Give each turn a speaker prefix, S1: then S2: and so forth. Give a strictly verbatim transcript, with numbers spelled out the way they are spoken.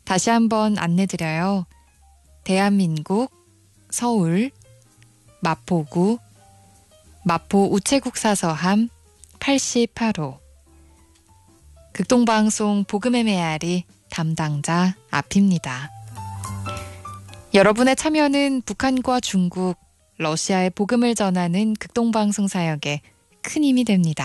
S1: 다시 한번 안내드려요. 대한민국 서울 마포구 마포 우체국 사서함 팔십팔 호 극동방송 복음의 메아리 담당자 앞입니다. 여러분의 참여는 북한과 중국, 러시아의 복음을 전하는 극동방송 사역에 큰 힘이 됩니다.